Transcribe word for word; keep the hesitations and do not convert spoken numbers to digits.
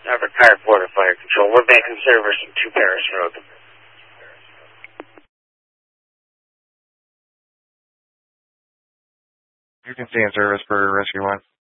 Everett Fire Border Fire Control. We're making service in two Paris Road. You can stay in service for Rescue one.